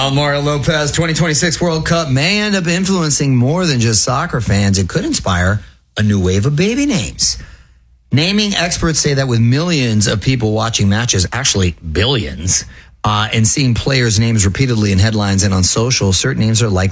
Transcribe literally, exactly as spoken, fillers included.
Well, Mario Lopez, twenty twenty-six World Cup may end up influencing more than just soccer fans. It could inspire a new wave of baby names. Naming experts say that with millions of people watching matches, actually billions, uh, and seeing players' names repeatedly in headlines and on social, certain names are likely